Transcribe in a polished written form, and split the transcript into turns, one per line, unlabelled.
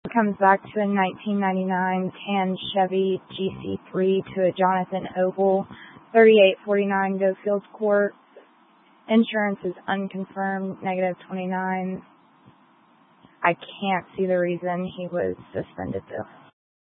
comes back to a 1999 tan Chevy GC3 to a Jonathan Ogle, 3849 Gofield Court. Insurance is unconfirmed, -29. I can't see the reason he was suspended though.